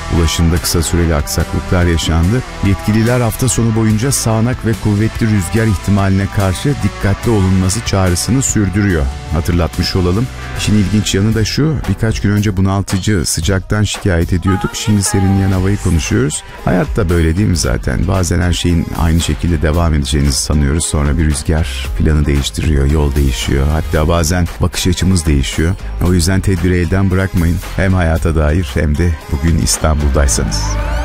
Ulaşımda kısa süreli aksaklıklar yaşandı. Yetkililer hafta sonu boyunca sağanak ve kuvvetli rüzgar ihtimaline karşı dikkatli olunması çağrısını sürdürüyor. Hatırlatmış olalım. İşin ilginç yanı da şu, birkaç gün önce bunaltıcı sıcaktan şikayet ediyorduk. Şimdi serinleyen havayı konuşuyoruz. Hayat da böyle değil mi zaten? Bazen her şeyin aynı şekilde devam edeceğini sanıyoruz. Sonra bir rüzgar planı değiştiriyor, yol değişiyor. Hatta bazen bakış açımız değişiyor. O yüzden tedbiri elden bırakmayın. Hem hayata dair hem de bugün İstanbul'daysanız.